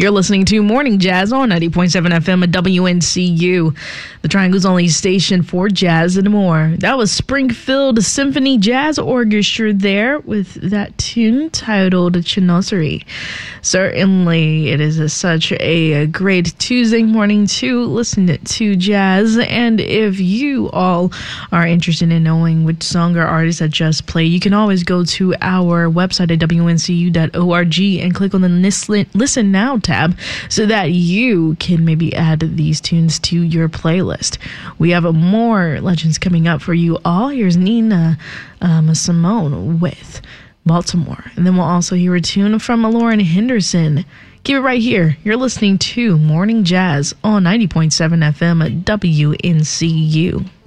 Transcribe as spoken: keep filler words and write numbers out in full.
You're listening to Morning Jazz on ninety point seven F M at W N C U, the Triangle's only station for jazz and more. That was Springfield Symphony Jazz Orchestra there with that tune titled Chinoiserie. Certainly, it is a, such a, a great Tuesday morning to listen to jazz. And if you all are interested in knowing which song or artist that just played, you can always go to our website at W N C U dot org and click on the Listen, Listen Now tab so that you can maybe add these tunes to your playlist. We have more legends coming up for you all. Here's Nina um, Simone with Baltimore. And then we'll also hear a tune from Lauren Henderson. Keep it right here. You're listening to Morning Jazz on ninety point seven F M at W N C U.